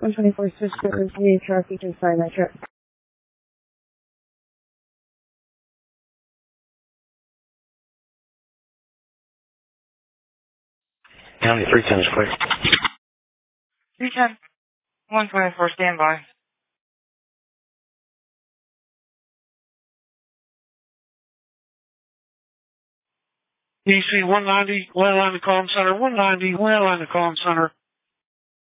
124 switchboard room 3 HR features 5 metro. County 310 is clear. 310. 124 standby. DC 190, landline to comm center. 190, landline to comm center.